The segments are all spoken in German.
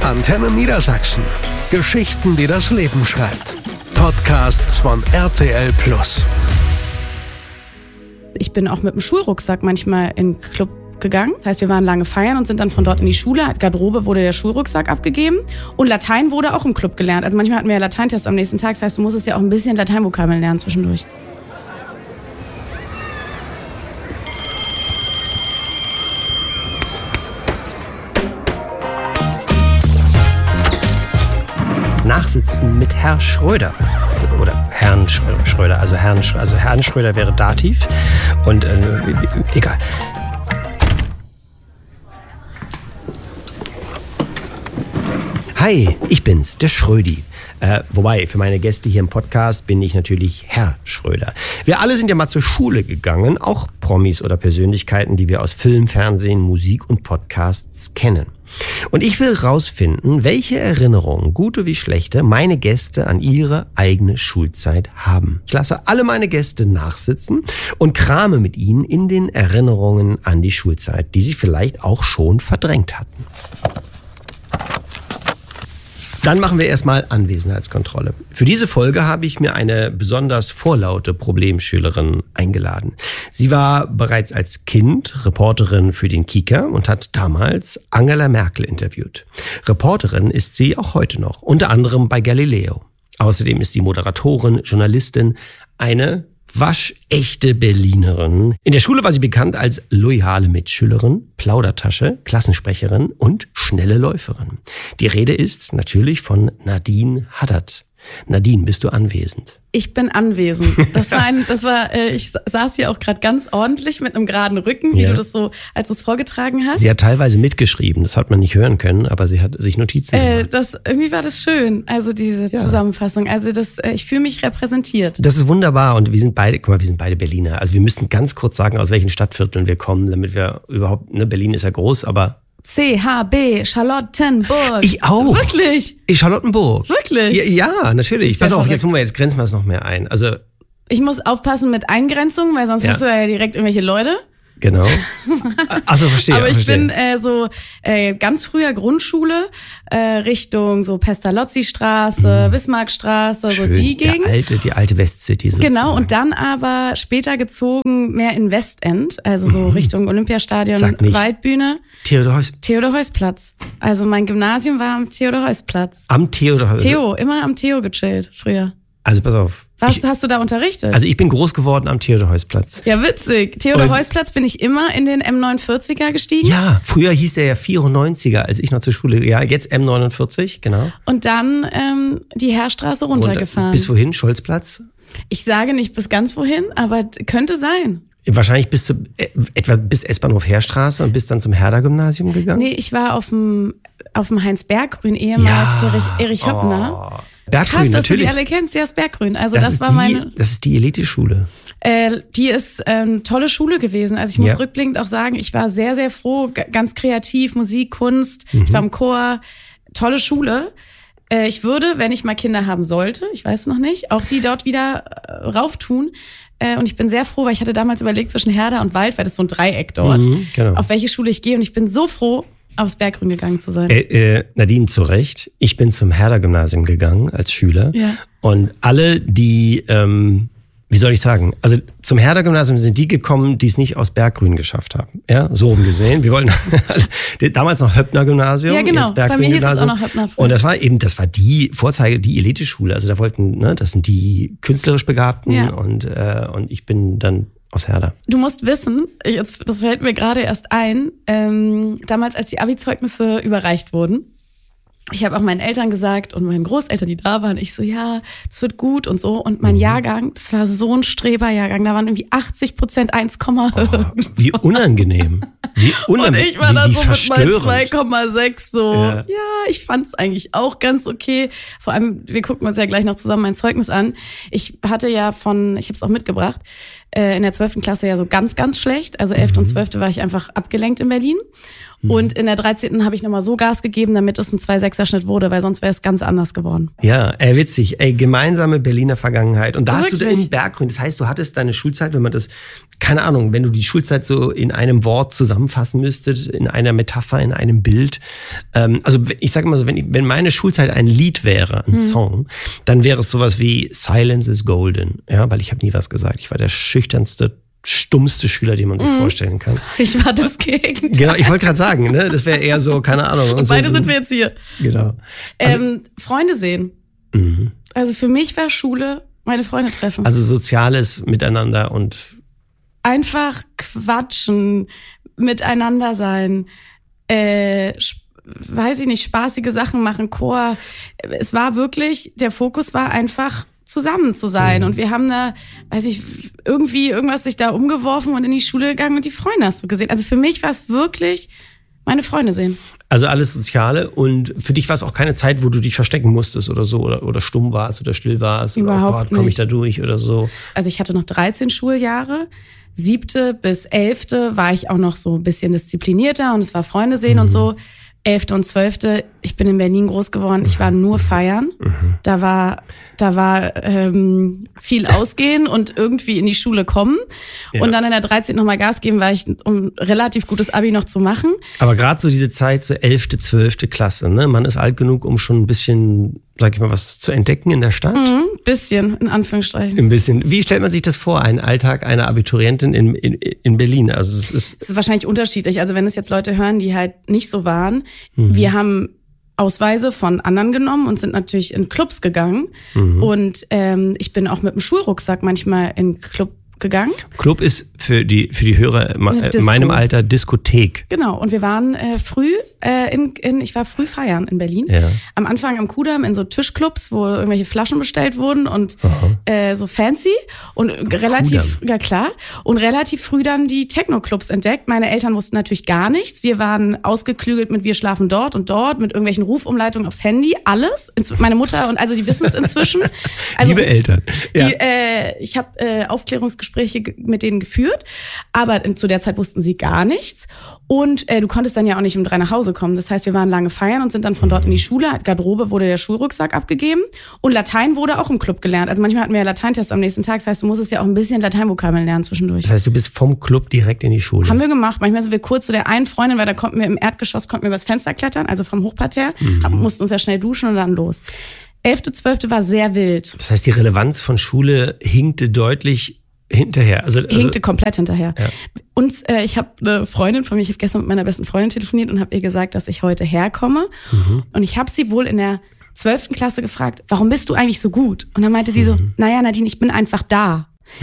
Antenne Niedersachsen. Geschichten, die das Leben schreibt. Podcasts von RTL+. Ich bin auch mit dem Schulrucksack manchmal in den Club gegangen. Das heißt, wir waren lange feiern und sind dann von dort in die Schule. Garderobe wurde der Schulrucksack abgegeben. Und Latein wurde auch im Club gelernt. Also manchmal hatten wir ja Lateintest am nächsten Tag. Das heißt, du musstest ja auch ein bisschen Lateinvokabeln lernen zwischendurch. Nachsitzen mit Herr Schröder. Oder Herrn Schröder. Also Herrn Schröder wäre Dativ. Und egal. Hi, ich bin's, der Schrödi. Wobei, für meine Gäste hier im Podcast bin ich natürlich Herr Schröder. Wir alle sind ja mal zur Schule gegangen, auch Promis oder Persönlichkeiten, die wir aus Film, Fernsehen, Musik und Podcasts kennen. Und ich will rausfinden, welche Erinnerungen, gute wie schlechte, meine Gäste an ihre eigene Schulzeit haben. Ich lasse alle meine Gäste nachsitzen und krame mit ihnen in den Erinnerungen an die Schulzeit, die sie vielleicht auch schon verdrängt hatten. Dann machen wir erstmal Anwesenheitskontrolle. Für diese Folge habe ich mir eine besonders vorlaute Problemschülerin eingeladen. Sie war bereits als Kind Reporterin für den Kicker und hat damals Angela Merkel interviewt. Reporterin ist sie auch heute noch, unter anderem bei Galileo. Außerdem ist sie Moderatorin, Journalistin, eine waschechte Berlinerin. In der Schule war sie bekannt als loyale Mitschülerin, Plaudertasche, Klassensprecherin und schnelle Läuferin. Die Rede ist natürlich von Nadine Haddad. Nadine, bist du anwesend? Ich bin anwesend. Ich saß hier auch gerade ganz ordentlich mit einem geraden Rücken, wie du das so, als du es vorgetragen hast. Sie hat teilweise mitgeschrieben, das hat man nicht hören können, aber sie hat sich Notizen gemacht. Irgendwie war das schön, also diese Zusammenfassung. Also ich fühle mich repräsentiert. Das ist wunderbar und wir sind beide Berliner. Also wir müssen ganz kurz sagen, aus welchen Stadtvierteln wir kommen, damit wir überhaupt, Berlin ist ja groß, aber... CHB, Charlottenburg. Ich auch. Wirklich? Charlottenburg. Wirklich? Ja, natürlich. Pass auf, jetzt grenzen wir es noch mehr ein. Also ich muss aufpassen mit Eingrenzungen, weil sonst hast du ja direkt irgendwelche Leute. Genau. Achso, verstehe. Aber ich bin ganz früher Grundschule, Richtung so Pestalozzi-Straße, Bismarckstraße, schön. So die Gegend. Die alte Westcity sozusagen. Genau, und dann aber später gezogen mehr in Westend, also so Richtung Olympiastadion, Waldbühne. Theodor-Heuss-Platz. Also mein Gymnasium war am Theodor-Heuss-Platz. Am Theodor-Heuss? Immer am Theo gechillt, früher. Also pass auf. Was hast du da unterrichtet? Also ich bin groß geworden am Theodor-Heuss-Platz. Ja, witzig. Theodor-Heuss-Platz bin ich immer in den M49er gestiegen. Ja, früher hieß der ja 94er, als ich noch zur Schule, ja, jetzt M49, genau. Und dann die Heerstraße runtergefahren. Bis wohin? Scholzplatz? Ich sage nicht bis ganz wohin, aber könnte sein. Wahrscheinlich etwa bis S-Bahnhof Heerstraße und bist dann zum Herder-Gymnasium gegangen? Nee, ich war auf dem Heinz-Berggrün, ehemals Erich Höppner. Oh. Berggrün, krass, dass natürlich. du die alle kennst, ja, das Berggrün. Also das ist die Elite-Schule. Die ist tolle Schule gewesen. Also ich muss rückblickend auch sagen, ich war sehr, sehr froh, ganz kreativ, Musik, Kunst, ich war im Chor, tolle Schule. Ich würde, wenn ich mal Kinder haben sollte, ich weiß es noch nicht, auch die dort wieder rauftun. Und ich bin sehr froh, weil ich hatte damals überlegt zwischen Herder und Wald, weil das ist so ein Dreieck dort, genau. Auf welche Schule ich gehe. Und ich bin so froh, aufs Berggrün gegangen zu sein. Nadine, zu Recht. Ich bin zum Herder-Gymnasium gegangen als Schüler. Ja. Und alle, die, wie soll ich sagen, also zum Herder-Gymnasium sind die gekommen, die es nicht aus Berggrün geschafft haben. Ja, so rum gesehen. Wir wollten damals noch Höppner-Gymnasium. Ja, genau. Bei mir hieß es auch noch Höppner. Und das war die Vorzeige, die Elite-Schule. Also da wollten, das sind die künstlerisch Begabten und ich bin dann aus Herder. Du musst wissen, das fällt mir gerade erst ein, damals als die Abi-Zeugnisse überreicht wurden, ich habe auch meinen Eltern gesagt und meinen Großeltern, die da waren, ich so, ja, das wird gut und so. Und mein Jahrgang, das war so ein Streberjahrgang, da waren irgendwie 80% 1, wie unangenehm. Und ich war dann so mit meinen 2,6 so, ja, ich fand's eigentlich auch ganz okay. Vor allem, wir gucken uns ja gleich noch zusammen mein Zeugnis an. Ich hatte ja ich habe es auch mitgebracht, in der 12. Klasse ja so ganz, ganz schlecht. Also 11. und 12. war ich einfach abgelenkt in Berlin. Und in der 13. habe ich nochmal so Gas gegeben, damit es ein 2,6er-Schnitt wurde, weil sonst wäre es ganz anders geworden. Ja, witzig. Gemeinsame Berliner Vergangenheit. Und da hast du Wirklich? in Berggrün, das heißt, du hattest deine Schulzeit, wenn man das, keine Ahnung, wenn du die Schulzeit so in einem Wort zusammenfassen müsstet, in einer Metapher, in einem Bild. Also ich sage immer so, wenn meine Schulzeit ein Lied wäre, ein Song, dann wäre es sowas wie Silence is Golden. Ja, weil ich habe nie was gesagt. Ich war der schüchternste, stummste Schüler, den man sich vorstellen kann. Ich war das Gegenteil. Genau, ich wollte gerade sagen, ne, das wäre eher so, keine Ahnung. Und beide sind wir jetzt hier. Genau. Freunde sehen. Also für mich war Schule meine Freunde treffen. Also soziales Miteinander und einfach quatschen, miteinander sein, weiß ich nicht, spaßige Sachen machen, Chor. Es war wirklich, der Fokus war einfach zusammen zu sein. Und wir haben da, weiß ich, irgendwie irgendwas sich da umgeworfen und in die Schule gegangen und die Freunde hast du gesehen. Also für mich war es wirklich meine Freunde sehen. Also alles Soziale, und für dich war es auch keine Zeit, wo du dich verstecken musstest oder so, oder stumm warst oder still warst. Überhaupt oder komme ich da durch oder so. Also ich hatte noch 13 Schuljahre. 7. bis 11. war ich auch noch so ein bisschen disziplinierter und es war Freunde sehen und so. 11. und 12. Ich bin in Berlin groß geworden. Ich war nur feiern. Da war viel ausgehen und irgendwie in die Schule kommen. Ja. Und dann in der 13. nochmal Gas geben, weil ich, um relativ gutes Abi noch zu machen. Aber gerade so diese Zeit, so 11., 12. Klasse, ne? Man ist alt genug, um schon ein bisschen, sag ich mal, was zu entdecken in der Stadt. Bisschen, in Anführungsstrichen. Ein bisschen. Wie stellt man sich das vor, einen Alltag einer Abiturientin in Berlin? Also es ist wahrscheinlich unterschiedlich. Also wenn es jetzt Leute hören, die halt nicht so waren. Wir haben Ausweise von anderen genommen und sind natürlich in Clubs gegangen. Und ich bin auch mit dem Schulrucksack manchmal in Club gegangen. Club ist für die Hörer in meinem Alter Diskothek. Genau, und wir waren früh ich war früh feiern in Berlin. Ja. Am Anfang am Kudamm in so Tischclubs, wo irgendwelche Flaschen bestellt wurden und so fancy und relativ, ja klar, und relativ früh dann die Techno-Clubs entdeckt. Meine Eltern wussten natürlich gar nichts. Wir waren ausgeklügelt mit wir schlafen dort und dort, mit irgendwelchen Rufumleitungen aufs Handy, alles. Meine Mutter und also die wissen es inzwischen. Also, liebe Eltern. Ja. Ich habe Aufklärungsgespräche mit denen geführt, aber zu der Zeit wussten sie gar nichts. Und du konntest dann ja auch nicht um 3 nach Hause kommen. Das heißt, wir waren lange feiern und sind dann von dort in die Schule. Garderobe wurde der Schulrucksack abgegeben. Und Latein wurde auch im Club gelernt. Also manchmal hatten wir ja Lateintest am nächsten Tag. Das heißt, du musstest ja auch ein bisschen Lateinvokabeln lernen zwischendurch. Das heißt, du bist vom Club direkt in die Schule? Haben wir gemacht. Manchmal sind wir kurz zu der einen Freundin, weil da konnten wir im Erdgeschoss übers Fenster klettern, also vom Hochparterre. Mussten uns ja schnell duschen und dann los. 11., 12. war sehr wild. Das heißt, die Relevanz von Schule hinkte deutlich hinterher. Also hinkte komplett hinterher. Ja. Und ich habe eine Freundin von mir, ich habe gestern mit meiner besten Freundin telefoniert und habe ihr gesagt, dass ich heute herkomme. Und ich habe sie wohl in der 12. Klasse gefragt, warum bist du eigentlich so gut? Und dann meinte sie so, naja, Nadine, ich bin einfach da.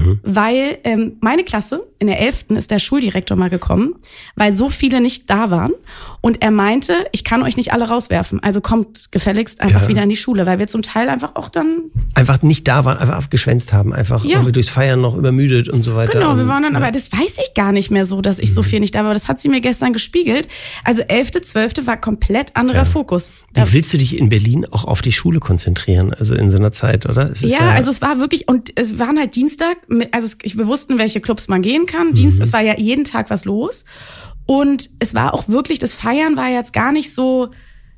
Weil meine Klasse, in der 11. ist der Schuldirektor mal gekommen, weil so viele nicht da waren. Und er meinte, ich kann euch nicht alle rauswerfen. Also kommt gefälligst einfach wieder in die Schule, weil wir zum Teil einfach auch dann... Einfach nicht da waren, einfach geschwänzt haben, einfach irgendwie durchs Feiern noch übermüdet und so weiter. Genau, wir waren dann, aber das weiß ich gar nicht mehr so, dass ich so viel nicht da war. Aber das hat sie mir gestern gespiegelt. Also 11., 12. war komplett anderer Fokus. Wie willst du dich in Berlin auch auf die Schule konzentrieren, also in so einer Zeit, oder? Also es war wirklich, und es waren halt Dienstag, also wir wussten, welche Clubs man gehen kann. Es war ja jeden Tag was los. Und es war auch wirklich, das Feiern war jetzt gar nicht so,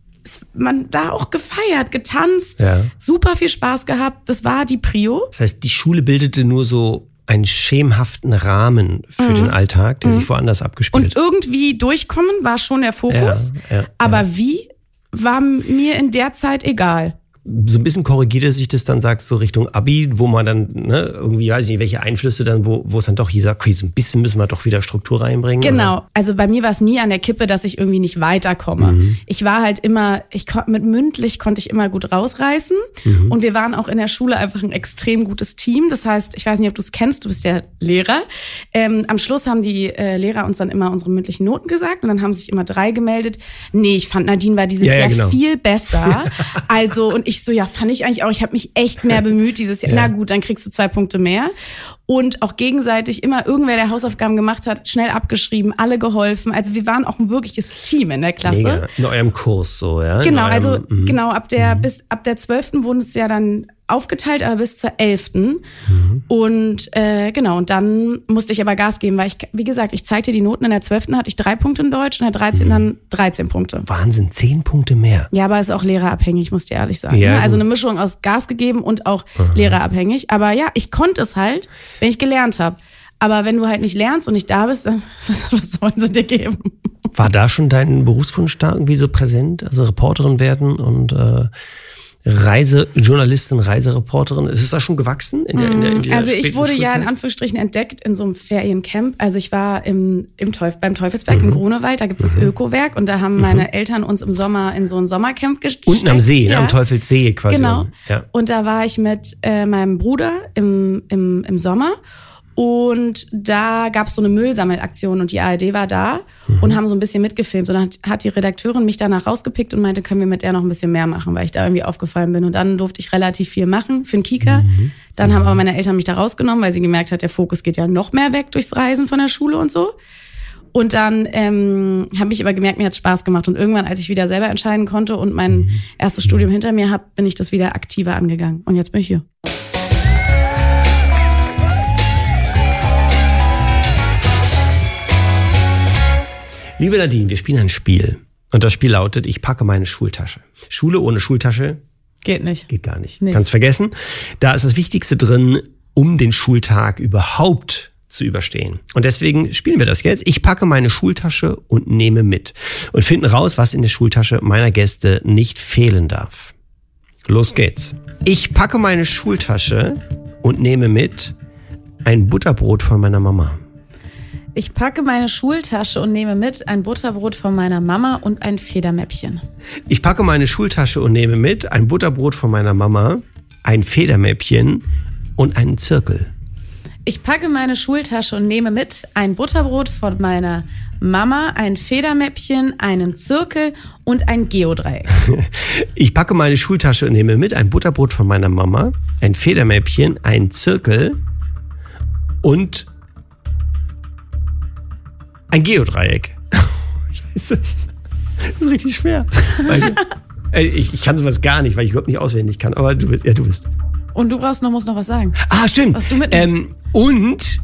man da auch gefeiert, getanzt, super viel Spaß gehabt. Das war die Prio. Das heißt, die Schule bildete nur so einen schemenhaften Rahmen für den Alltag, der sich woanders abgespielt hat. Und irgendwie durchkommen war schon der Fokus. Aber wie, war mir in der Zeit egal. So ein bisschen korrigiert er sich das dann, sagst du, so Richtung Abi, wo man dann, irgendwie, weiß ich nicht, welche Einflüsse dann, wo es dann doch hieß, okay, so ein bisschen müssen wir doch wieder Struktur reinbringen. Genau. Oder? Also bei mir war es nie an der Kippe, dass ich irgendwie nicht weiterkomme. Ich war halt immer, mit mündlich konnte ich immer gut rausreißen. Und wir waren auch in der Schule einfach ein extrem gutes Team. Das heißt, ich weiß nicht, ob du es kennst, du bist der Lehrer. Am Schluss haben die Lehrer uns dann immer unsere mündlichen Noten gesagt und dann haben sich immer 3 gemeldet. Nee, ich fand Nadine war dieses Jahr viel besser. Also, und ich so, ja, fand ich eigentlich auch. Ich habe mich echt mehr bemüht dieses Jahr. Na gut, dann kriegst du 2 Punkte mehr. Und auch gegenseitig immer irgendwer, der Hausaufgaben gemacht hat, schnell abgeschrieben, alle geholfen. Also wir waren auch ein wirkliches Team in der Klasse. Mega. In eurem Kurs so, ja? Genau, genau, ab der 12. wurden es ja dann aufgeteilt, aber bis zur 11. Und genau, und dann musste ich aber Gas geben, weil ich, wie gesagt, ich zeigte die Noten. In der 12. hatte ich 3 Punkte in Deutsch, in der 13. dann 13 Punkte. Wahnsinn, 10 Punkte mehr. Ja, aber ist auch lehrerabhängig, muss ich dir ehrlich sagen. Ja, ne? Also eine Mischung aus Gas gegeben und auch lehrerabhängig. Aber ja, ich konnte es halt, wenn ich gelernt habe. Aber wenn du halt nicht lernst und nicht da bist, dann was sollen sie dir geben? War da schon dein Berufswunsch da irgendwie so präsent? Also Reporterin werden und Reisejournalistin, Reisereporterin. Ist es da schon gewachsen? Also ich wurde ja in Anführungsstrichen entdeckt in so einem Feriencamp. Also ich war beim Teufelsberg im Grunewald, da gibt es das Ökowerk und da haben meine Eltern uns im Sommer in so ein Sommercamp gesteckt. Unten am See, ne? Am Teufelssee quasi. Genau. Ja. Und da war ich mit meinem Bruder im Sommer. Und da gab es so eine Müllsammelaktion und die ARD war da und haben so ein bisschen mitgefilmt. Und dann hat die Redakteurin mich danach rausgepickt und meinte, können wir mit der noch ein bisschen mehr machen, weil ich da irgendwie aufgefallen bin. Und dann durfte ich relativ viel machen für einen Kika. Dann haben aber meine Eltern mich da rausgenommen, weil sie gemerkt hat, der Fokus geht ja noch mehr weg durchs Reisen von der Schule und so. Und dann habe ich aber gemerkt, mir hat es Spaß gemacht. Und irgendwann, als ich wieder selber entscheiden konnte und mein erstes Studium hinter mir habe, bin ich das wieder aktiver angegangen. Und jetzt bin ich hier. Liebe Nadine, wir spielen ein Spiel. Und das Spiel lautet, ich packe meine Schultasche. Schule ohne Schultasche? Geht nicht. Geht gar nicht. Nee. Kannst vergessen. Da ist das Wichtigste drin, um den Schultag überhaupt zu überstehen. Und deswegen spielen wir das jetzt. Ich packe meine Schultasche und nehme mit. Und finden raus, was in der Schultasche meiner Gäste nicht fehlen darf. Los geht's. Ich packe meine Schultasche und nehme mit ein Butterbrot von meiner Mama. Ich packe meine Schultasche und nehme mit ein Butterbrot von meiner Mama und ein Federmäppchen. Ich packe meine Schultasche und nehme mit ein Butterbrot von meiner Mama, ein Federmäppchen und einen Zirkel. Ich packe meine Schultasche und nehme mit ein Butterbrot von meiner Mama, ein Federmäppchen, einen Zirkel und ein Geodreieck. Ich packe meine Schultasche und nehme mit ein Butterbrot von meiner Mama, ein Federmäppchen, einen Zirkel und ein Geodreieck. Scheiße. Das ist richtig schwer. Ich kann sowas gar nicht, weil ich überhaupt nicht auswendig kann. Aber du bist. Und du musst noch was sagen. Ah, stimmt. Was du mitnimmst. Und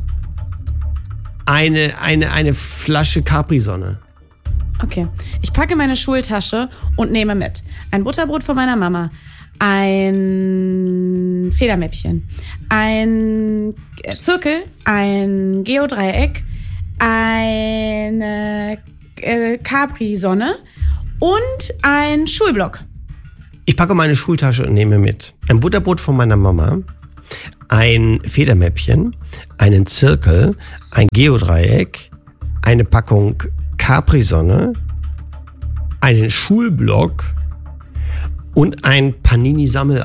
eine Flasche Capri-Sonne. Okay. Ich packe meine Schultasche und nehme mit ein Butterbrot von meiner Mama, ein Federmäppchen, ein Zirkel, ein Geodreieck, eine Capri-Sonne und ein Schulblock. Ich packe meine Schultasche und nehme mit ein Butterbrot von meiner Mama, ein Federmäppchen, einen Zirkel, ein Geodreieck, eine Packung Capri-Sonne, einen Schulblock und ein Panini-Sammelalbum.